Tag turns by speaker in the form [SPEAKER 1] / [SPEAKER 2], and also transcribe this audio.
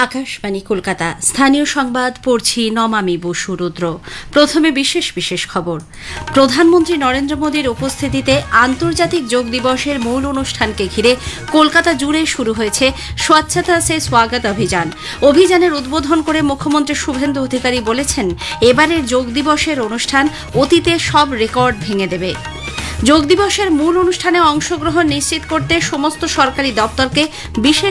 [SPEAKER 1] আকাশবাণী কলকাতা স্থানীয় সংবাদ পড়ছি নমামি বসু রুদ্র। প্রথমে বিশেষ বিশেষ খবর। প্রধানমন্ত্রী নরেন্দ্র মোদীর উপস্থিতিতে আন্তর্জাতিক যোগ দিবসের মূল অনুষ্ঠানকে ঘিরে কলকাতা জুড়ে শুরু হয়েছে স্বচ্ছতা সে স্বাগত অভিযান। অভিযানের উদ্বোধন করে মুখ্যমন্ত্রী শুভেন্দু অধিকারী বলেছেন, এবারের যোগ দিবসের অনুষ্ঠান অতীতে সব রেকর্ড ভেঙে দেবে। যোগ দিবসের মূল অনুষ্ঠানে অংশগ্রহণ নিশ্চিত করতে সমস্ত সরকারি দপ্তরকে বিশেষ